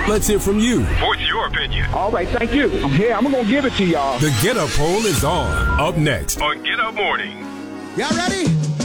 Let's hear from you. What's your opinion? All right, thank you. I'm here. I'm going to give it to y'all. The Get Up poll is on. Up next On Get Up Morning. Y'all ready?